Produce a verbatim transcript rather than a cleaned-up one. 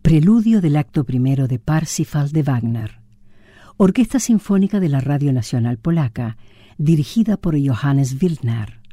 Preludio del acto primero de Parsifal de Wagner. Orquesta Sinfónica de la Radio Nacional Polaca, dirigida por Johannes Wildner.